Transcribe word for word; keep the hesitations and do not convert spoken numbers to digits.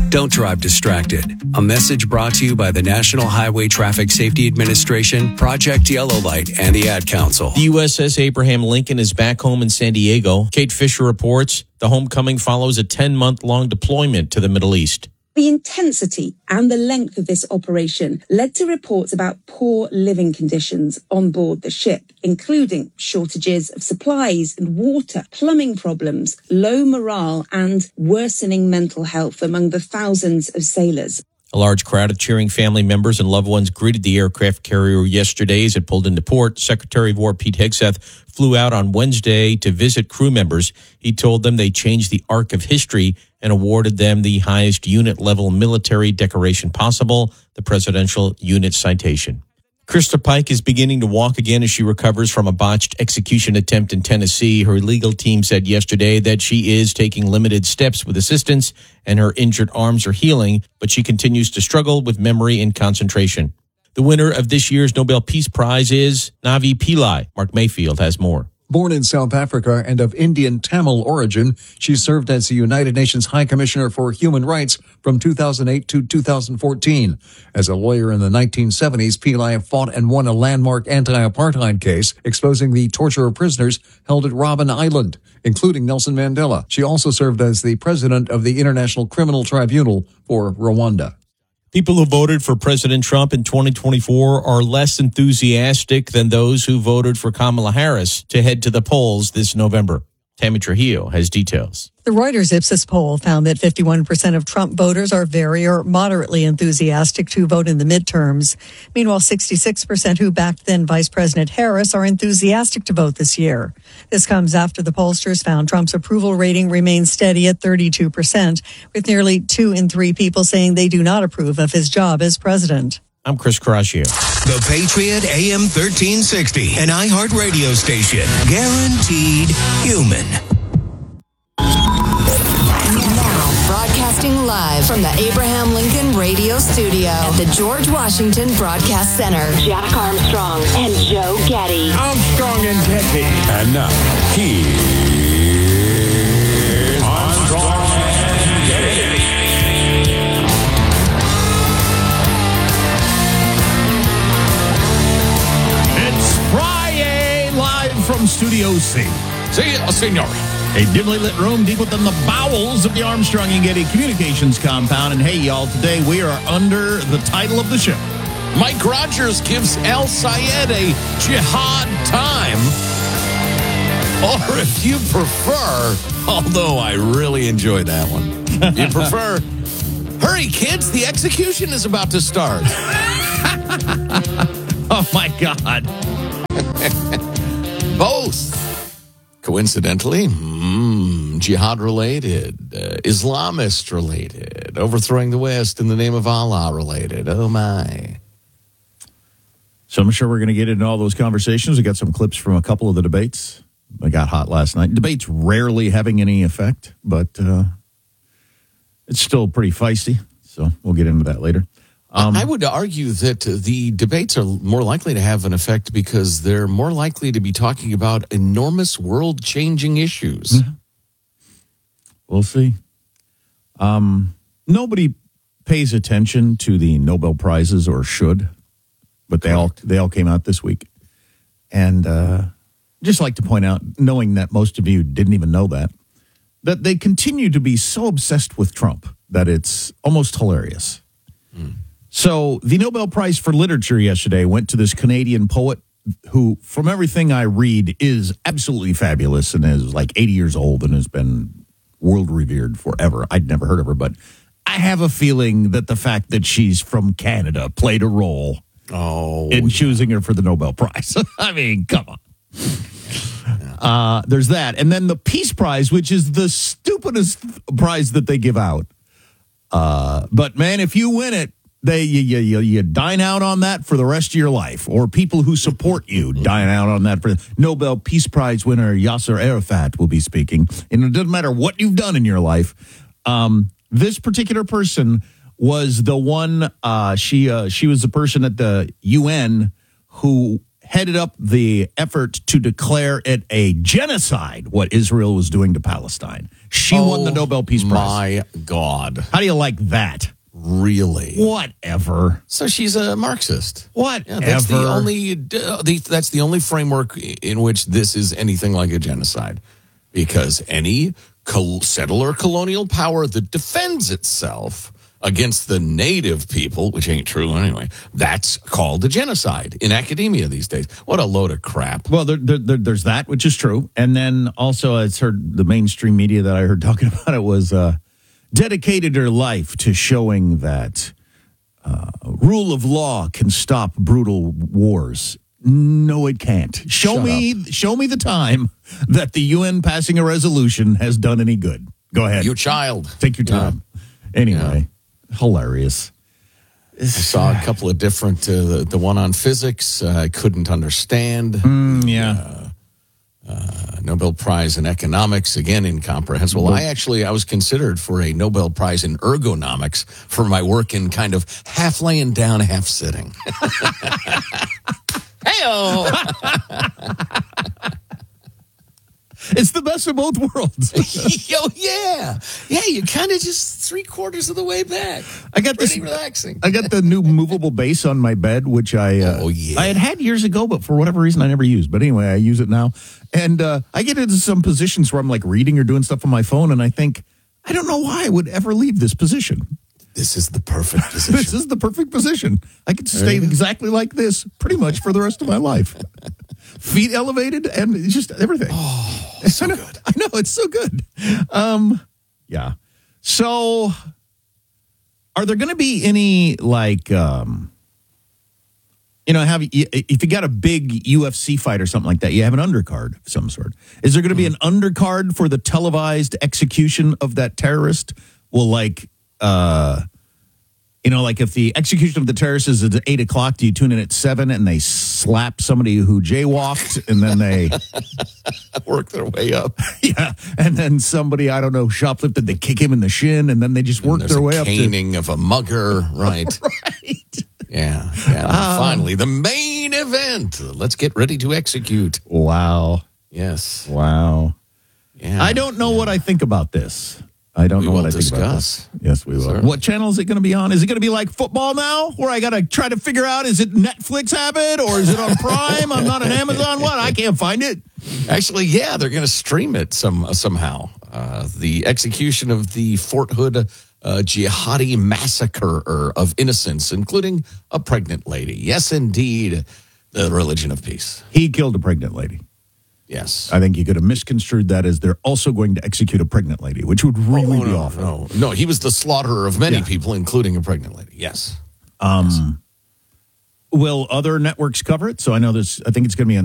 Don't drive distracted. A message brought to you by the National Highway Traffic Safety Administration, Project Yellow Light, and the Ad Council. The U S S Abraham Lincoln is back home in San Diego. Kate Fisher reports the homecoming follows a ten-month-long deployment to the Middle East. The intensity and the length of this operation led to reports about poor living conditions on board the ship, including shortages of supplies and water, plumbing problems, low morale, and worsening mental health among the thousands of sailors. A large crowd of cheering family members and loved ones greeted the aircraft carrier yesterday as it pulled into port. Secretary of War Pete Hegseth flew out on Wednesday to visit crew members. He told them they changed the arc of history and awarded them the highest unit-level military decoration possible, the Presidential Unit Citation. Krista Pike is beginning to walk again as she recovers from a botched execution attempt in Tennessee. Her legal team said yesterday that she is taking limited steps with assistance and her injured arms are healing, but she continues to struggle with memory and concentration. The winner of this year's Nobel Peace Prize is Navi Pillai. Mark Mayfield has more. Born in South Africa and of Indian Tamil origin, she served as the United Nations High Commissioner for Human Rights from two thousand eight to two thousand fourteen. As a lawyer in the nineteen seventies, Pillai fought and won a landmark anti-apartheid case exposing the torture of prisoners held at Robben Island, including Nelson Mandela. She also served as the president of the International Criminal Tribunal for Rwanda. People who voted for President Trump in twenty twenty-four are less enthusiastic than those who voted for Kamala Harris to head to the polls this November. Tammy Trujillo has details. The Reuters Ipsos poll found that fifty-one percent of Trump voters are very or moderately enthusiastic to vote in the midterms. Meanwhile, sixty-six percent who backed then Vice President Harris are enthusiastic to vote this year. This comes after the pollsters found Trump's approval rating remains steady at thirty-two percent, with nearly two in three people saying they do not approve of his job as president. I'm Chris Caraccio. The Patriot A M thirteen sixty, an iHeart radio station. Guaranteed human. Now, broadcasting live from the Abraham Lincoln Radio Studio at the George Washington Broadcast Center. Jack Armstrong and Joe Getty. Armstrong and Getty. And now, here's Armstrong and Getty. Friday, live from Studio C. See, senor. A dimly lit room deep within the bowels of the Armstrong and Getty Communications compound. And hey, y'all, today we are under the title of the show. Mike Rogers gives El Sayed a jihad time. Or if you prefer, although I really enjoy that one, you prefer, hurry, kids, the execution is about to start. Oh, my God. Both. Coincidentally, mm, jihad-related, uh, Islamist-related, overthrowing the West in the name of Allah-related. Oh, my. So I'm sure we're going to get into all those conversations. We got some clips from a couple of the debates. They got hot last night. Debates rarely having any effect, but uh, it's still pretty feisty. So we'll get into that later. Um, I would argue that the debates are more likely to have an effect because they're more likely to be talking about enormous world-changing issues. Mm-hmm. We'll see. Um, nobody pays attention to the Nobel Prizes, or should, but they all they all came out this week. And uh, just like to point out, knowing that most of you didn't even know that, that they continue to be so obsessed with Trump that it's almost hilarious. Mm. So the Nobel Prize for Literature yesterday went to this Canadian poet who, from everything I read, is absolutely fabulous and is like eighty years old and has been world revered forever. I'd never heard of her, but I have a feeling that the fact that she's from Canada played a role oh, in yeah. choosing her for the Nobel Prize. I mean, come on. Uh, there's that. And then the Peace Prize, which is the stupidest prize that they give out. Uh, but, man, if you win it, They you, you you dine out on that for the rest of your life, or people who support you dine out on that. For Nobel Peace Prize winner Yasser Arafat will be speaking, and it doesn't matter what you've done in your life. Um, this particular person was the one. Uh, she uh, she was the person at the U N who headed up the effort to declare it a genocide, what Israel was doing to Palestine. She oh, won the Nobel Peace Prize. My God. How do you like that? Really? Whatever. So she's a Marxist. Whatever. Yeah, that's the only. Uh, the, that's the only framework in which this is anything like a genocide, because any col- settler colonial power that defends itself against the native people, which ain't true anyway, that's called a genocide in academia these days. What a load of crap. Well, there, there, there, there's that, which is true, and then also I heard the mainstream media that I heard talking about it was. Uh, dedicated her life to showing that uh, rule of law can stop brutal wars. No, it can't. Show Shut me, up. show me the time that the U N passing a resolution has done any good. Go ahead. You child. Take your time. Yeah. Anyway, yeah. Hilarious. I saw a couple of different, uh, the, the one on physics, uh, I couldn't understand. Mm, yeah. Uh, Uh, Nobel Prize in Economics, again, incomprehensible. I actually, I was considered for a Nobel Prize in Ergonomics for my work in kind of half laying down, half sitting. Hey-oh! It's the best of both worlds. Yo, yeah. Yeah, you're kind of just three quarters of the way back. I got Pretty this. relaxing. I got the new movable base on my bed, which I uh, oh, yeah. I had had years ago, but for whatever reason I never used. But anyway, I use it now, and uh, I get into some positions where I'm like reading or doing stuff on my phone, and I think I don't know why I would ever leave this position. This is the perfect position. This is the perfect position. I could stay exactly like this pretty much for the rest of my life. Feet elevated and it's just everything. Oh, so I know, good. I know, it's so good. Um, yeah. So are there going to be any like, um, you know, have if you got a big U F C fight or something like that, you have an undercard of some sort. Is there going to be an undercard for the televised execution of that terrorist? Will like, uh, you know, like if the execution of the terrorist is at eight o'clock, do you tune in at seven and they slap somebody who jaywalked and then they work their way up? Yeah. And then somebody, I don't know, shoplifted, they kick him in the shin and then they just work their way a up to caning of a mugger. Right. Right. Yeah. Yeah. Uh, finally, the main event. Let's get ready to execute. Wow. Yes. Wow. Yeah. I don't know yeah. what I think about this. I don't We know will what I think about discuss. this. Yes, we will. Sir. What channel is it going to be on? Is it going to be like football now, where I got to try to figure out, is it Netflix have it, or is it on Prime? I'm not on Amazon. What? I can't find it. Actually, yeah, they're going to stream it some somehow. Uh, the execution of the Fort Hood uh, jihadi massacre of innocents, including a pregnant lady. Yes, indeed, the religion of peace. He killed a pregnant lady. Yes. I think you could have misconstrued that as they're also going to execute a pregnant lady, which would really oh, no, be no, awful. No, no, he was the slaughterer of many Yeah. people, including a pregnant lady. Yes. Um, yes. Will other networks cover it? So I know there's, I think it's going to be on